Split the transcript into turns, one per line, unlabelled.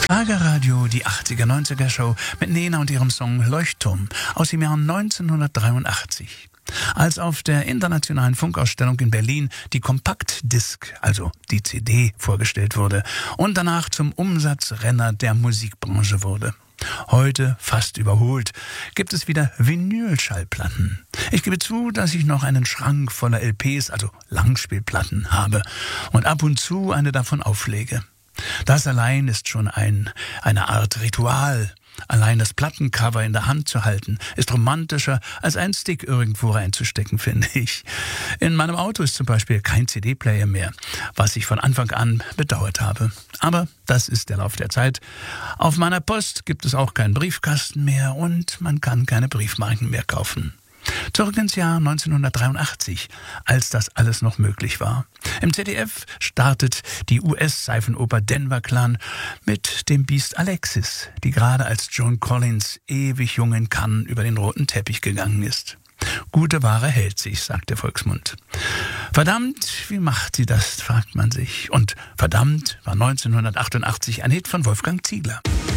Schlagerradio, die 80er-90er Show mit Nena und ihrem Song Leuchtturm aus dem Jahr 1983. Als auf der Internationalen Funkausstellung in Berlin die Kompaktdisk, also die CD, vorgestellt wurde und danach zum Umsatzrenner der Musikbranche wurde. Heute, fast überholt, gibt es wieder Vinylschallplatten. Ich gebe zu, dass ich noch einen Schrank voller LPs, also Langspielplatten, habe und ab und zu eine davon auflege. Das allein ist schon eine Art Ritual. Allein das Plattencover in der Hand zu halten, ist romantischer, als einen Stick irgendwo reinzustecken, finde ich. In meinem Auto ist zum Beispiel kein CD-Player mehr, was ich von Anfang an bedauert habe. Aber das ist der Lauf der Zeit. Auf meiner Post gibt es auch keinen Briefkasten mehr und man kann keine Briefmarken mehr kaufen. Zurück ins Jahr 1983, als das alles noch möglich war. Im ZDF startet die US-Seifenoper Denver Clan mit dem Biest Alexis, die gerade als Joan Collins ewig jung in Cannes über den roten Teppich gegangen ist. Gute Ware hält sich, sagt der Volksmund. Verdammt, wie macht sie das, fragt man sich. Und verdammt war 1988 ein Hit von Wolfgang Ziegler.